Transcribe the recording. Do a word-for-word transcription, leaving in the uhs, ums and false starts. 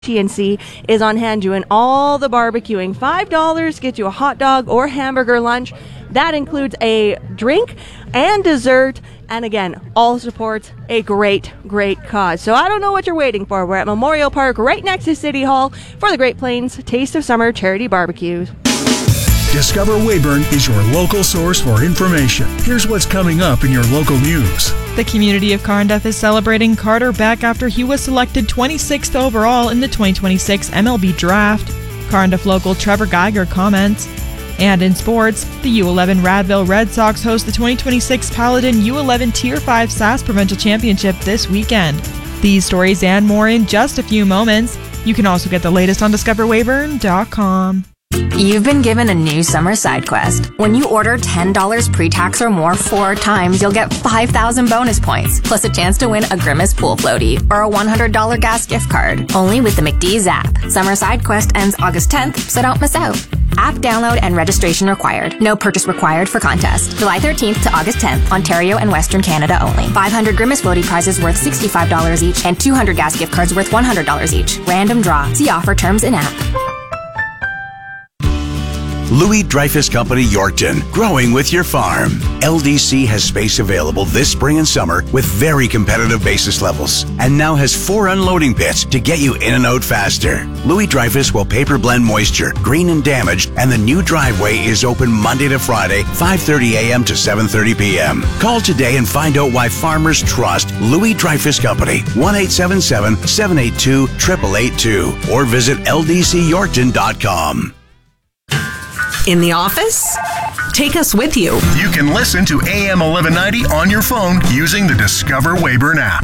T N C is on hand doing all the barbecuing. five dollars gets you a hot dog or hamburger lunch. That includes a drink and dessert. And again, all supports a great, great cause. So I don't know what you're waiting for. We're at Memorial Park right next to City Hall for the Great Plains Taste of Summer Charity Barbecue. Discover Weyburn is your local source for information. Here's what's coming up in your local news. The community of Carnduff is celebrating Carter Beck after he was selected twenty-sixth overall in the twenty twenty-six M L B Draft. Carnduff local Trevor Geiger comments. And in sports, the U eleven Radville Red Sox host the twenty twenty-six Paladin U eleven Tier five S A S Provincial Championship this weekend. These stories and more in just a few moments. You can also get the latest on discover weyburn dot com. You've been given a new summer side quest. When you order ten dollars pre-tax or more four times, you'll get five thousand bonus points, plus a chance to win a Grimace pool floaty or a one hundred dollars gas gift card. Only with the McDee's app. Summer side quest ends August tenth, so don't miss out. App download and registration required. No purchase required for contest. July thirteenth to August tenth, Ontario and Western Canada only. five hundred Grimace floaty prizes worth sixty-five dollars each and two hundred gas gift cards worth one hundred dollars each. Random draw. See offer terms in app. Louis Dreyfus Company Yorkton, growing with your farm. L D C has space available this spring and summer with very competitive basis levels, and now has four unloading pits to get you in and out faster. Louis Dreyfus will paper blend moisture, green and damaged, and the new driveway is open Monday to Friday, five thirty a.m. to seven thirty p.m. Call today and find out why farmers trust Louis Dreyfus Company, one eight seven seven, seven eight two, eight eight eight two, or visit L D C Yorkton dot com. In the office? Take us with you. You can listen to A M eleven ninety on your phone using the Discover Weyburn app.